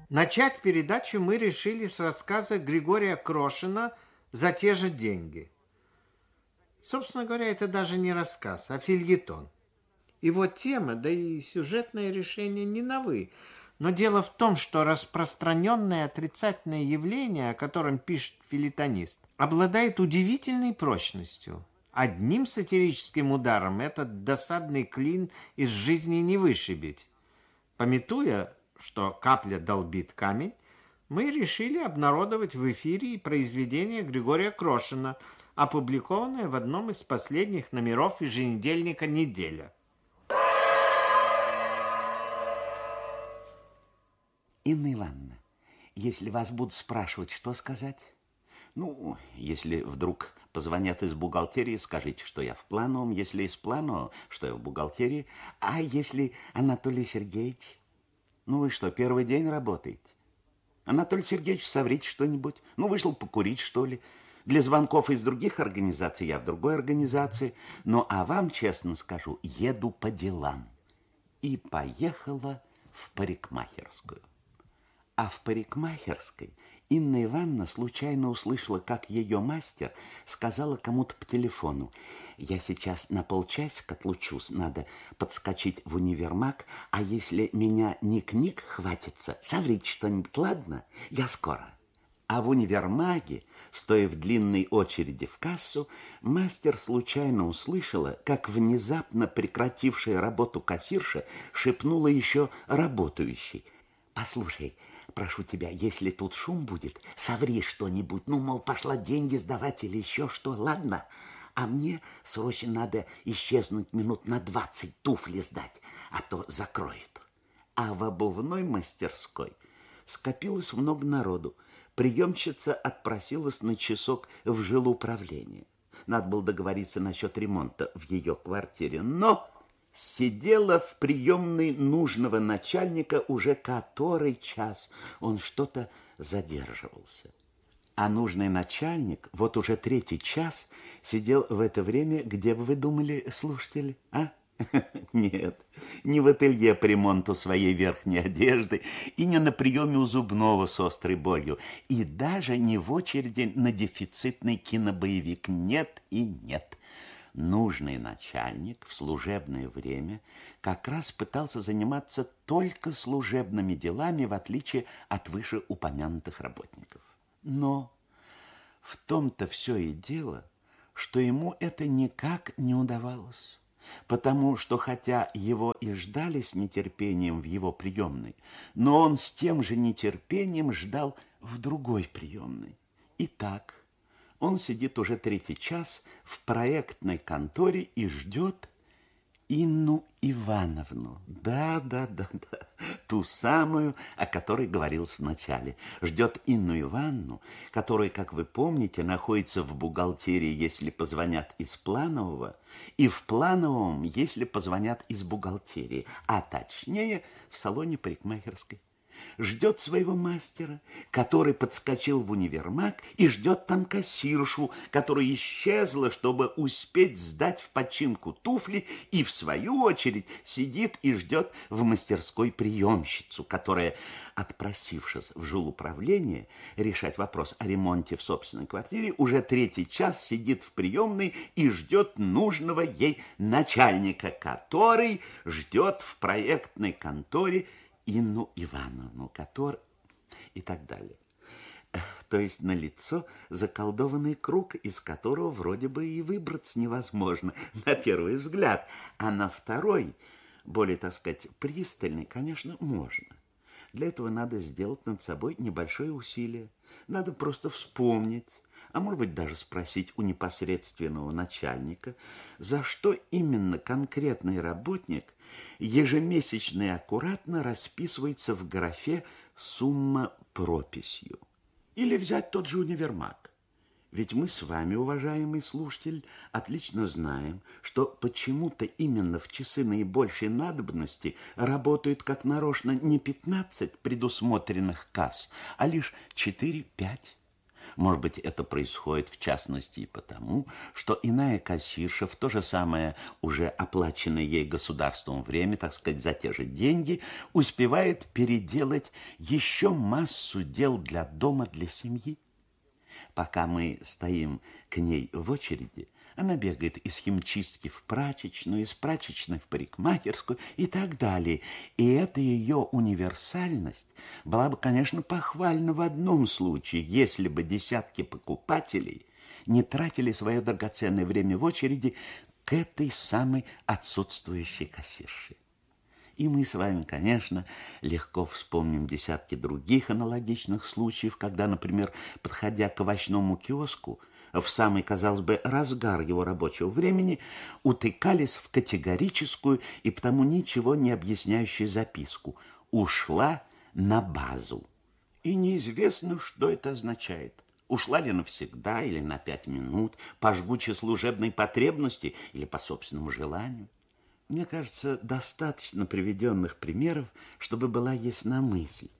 Начать передачу мы решили с рассказа Григория Крошина «За те же деньги». Собственно говоря, это даже не рассказ, а фельетон. Его тема, да и сюжетное решение не новы. Но дело в том, что распространенное отрицательное явление, о котором пишет фельетонист, обладает удивительной прочностью. Одним сатирическим ударом этот досадный клин из жизни не вышибить. Памятуя, что капля долбит камень, мы решили обнародовать в эфире и произведение Григория Крошина, опубликованное в одном из последних номеров еженедельника «Неделя». Инна Ивановна, если вас будут спрашивать, что сказать? Ну, если вдруг позвонят из бухгалтерии, скажите, что я в плановом. Если из планового, что я в бухгалтерии. А если Анатолий Сергеевич? Ну, вы что, первый день работаете? Анатолий Сергеевич, соврите что-нибудь. Ну, вышел покурить, что ли. Для звонков из других организаций я в другой организации. Ну, а вам, честно скажу, еду по делам. И поехала в парикмахерскую. А в парикмахерской Инна Ивановна случайно услышала, как ее мастер сказала кому-то по телефону: «Я сейчас на полчасика отлучусь, надо подскочить в универмаг, а если меня ник-ник хватится, соврите что-нибудь, ладно? Я скоро». А в универмаге, стоя в длинной очереди в кассу, мастер случайно услышала, как внезапно прекратившая работу кассирша шепнула еще работающей: «Послушай, прошу тебя, если тут шум будет, соври что-нибудь, ну, мол, пошла деньги сдавать или еще что, ладно? А мне срочно надо исчезнуть минут на 20, туфли сдать, а то закроет». А в обувной мастерской скопилось много народу. Приемщица отпросилась на часок в жилуправление. Надо было договориться насчет ремонта в ее квартире, но сидела в приемной нужного начальника уже который час. Он что-то задерживался. А нужный начальник вот уже третий час сидел в это время, где бы вы думали, слушатели, а? Нет, не в ателье по ремонту своей верхней одежды и не на приеме у зубного с острой болью, и даже не в очереди на дефицитный кинобоевик. Нет и нет. Нужный начальник в служебное время как раз пытался заниматься только служебными делами, в отличие от вышеупомянутых работников. Но в том-то все и дело, что ему это никак не удавалось. Потому что, хотя его и ждали с нетерпением в его приемной, но он с тем же нетерпением ждал в другой приемной. Итак, он сидит уже третий час в проектной конторе и ждет Инну Ивановну. Да, ту самую, о которой говорилось в начале. Ждет Инну Ивановну, которая, как вы помните, находится в бухгалтерии, если позвонят из планового, и в плановом, если позвонят из бухгалтерии, а точнее в салоне парикмахерской. Ждет своего мастера, который подскочил в универмаг, и ждет там кассиршу, которая исчезла, чтобы успеть сдать в починку туфли, и в свою очередь сидит и ждет в мастерской приемщицу, которая, отпросившись в жилуправление решать вопрос о ремонте в собственной квартире, уже третий час сидит в приемной и ждет нужного ей начальника, который ждет в проектной конторе Инну Ивановну, и так далее. То есть налицо заколдованный круг, из которого вроде бы и выбраться невозможно на первый взгляд, а на второй, более, так сказать, пристальный, конечно, можно. Для этого надо сделать над собой небольшое усилие. Надо просто вспомнить, а может быть даже спросить у непосредственного начальника, за что именно конкретный работник ежемесячно и аккуратно расписывается в графе «Сумма прописью». Или взять тот же универмаг. Ведь мы с вами, уважаемый слушатель, отлично знаем, что почему-то именно в часы наибольшей надобности работают как нарочно не 15 предусмотренных касс, а лишь 4-5. Может быть, это происходит в частности и потому, что иная кассирша в то же самое уже оплаченное ей государством время, так сказать, за те же деньги, успевает переделать еще массу дел для дома, для семьи. Пока мы стоим к ней в очереди, она бегает из химчистки в прачечную, из прачечной в парикмахерскую и так далее. И эта ее универсальность была бы, конечно, похвальна в одном случае, если бы десятки покупателей не тратили свое драгоценное время в очереди к этой самой отсутствующей кассирше. И мы с вами, конечно, легко вспомним десятки других аналогичных случаев, когда, например, подходя к овощному киоску, в самый, казалось бы, разгар его рабочего времени, утыкались в категорическую и потому ничего не объясняющую записку «Ушла на базу». И неизвестно, что это означает. Ушла ли навсегда или на 5 минут, по жгучей служебной потребности или по собственному желанию. Мне кажется, достаточно приведенных примеров, чтобы была ясна мысль.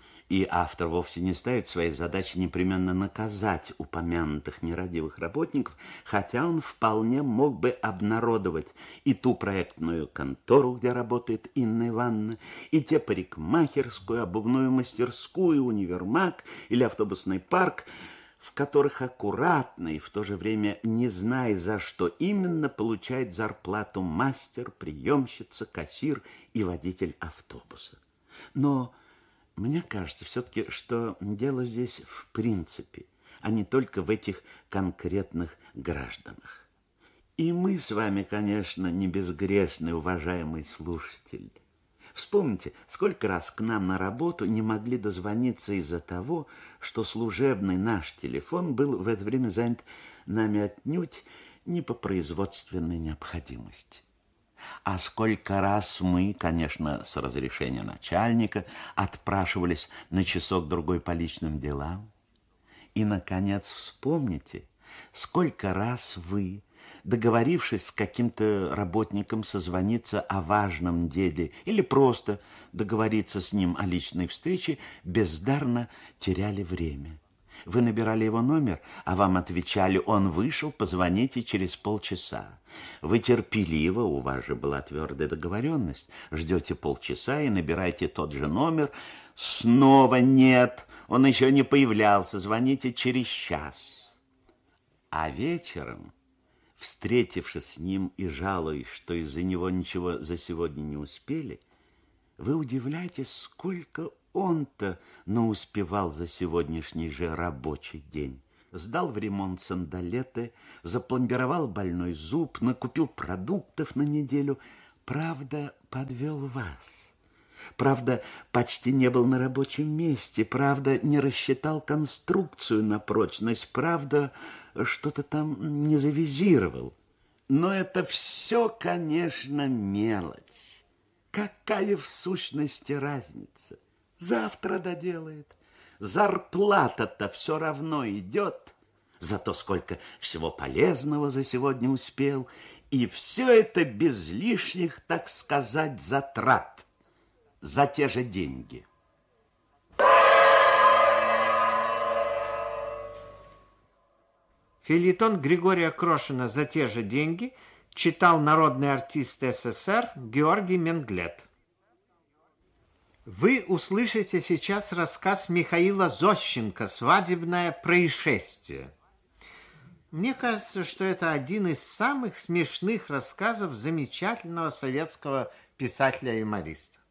И автор вовсе не ставит своей задачей непременно наказать упомянутых нерадивых работников, хотя он вполне мог бы обнародовать и ту проектную контору, где работает Инна Ивановна, и те парикмахерскую, обувную мастерскую, универмаг или автобусный парк, в которых аккуратно и в то же время, не зная за что именно, получает зарплату мастер, приемщица, кассир и водитель автобуса. Но мне кажется все-таки, что дело здесь в принципе, а не только в этих конкретных гражданах. И мы с вами, конечно, не безгрешны, уважаемый слушатель. Вспомните, сколько раз к нам на работу не могли дозвониться из-за того, что служебный наш телефон был в это время занят нами отнюдь не по производственной необходимости. А сколько раз мы, конечно, с разрешения начальника, отпрашивались на часок-другой по личным делам. И, наконец, вспомните, сколько раз вы, договорившись с каким-то работником созвониться о важном деле или просто договориться с ним о личной встрече, бездарно теряли время. Вы набирали его номер, а вам отвечали: он вышел, позвоните через полчаса. Вы терпеливо, у вас же была твердая договоренность, ждете полчаса и набираете тот же номер. Снова нет, он еще не появлялся, звоните через час. А вечером, встретившись с ним и жалуясь, что из-за него ничего за сегодня не успели, вы удивляетесь, сколько он-то науспевал за сегодняшний же рабочий день. Сдал в ремонт сандалеты, запломбировал больной зуб, накупил продуктов на неделю. Правда, подвел вас. Правда, почти не был на рабочем месте. Правда, не рассчитал конструкцию на прочность. Правда, что-то там не завизировал. Но это все, конечно, мелочь. Какая в сущности разница? Завтра доделает. Зарплата-то все равно идет. Зато сколько всего полезного за сегодня успел. И все это без лишних, так сказать, затрат. За те же деньги. Фельетон Григория Крошина «За те же деньги» читал народный артист СССР Георгий Менглет. Вы услышите сейчас рассказ Михаила Зощенко «Свадебное происшествие». Мне кажется, что это один из самых смешных рассказов замечательного советского писателя-юмориста.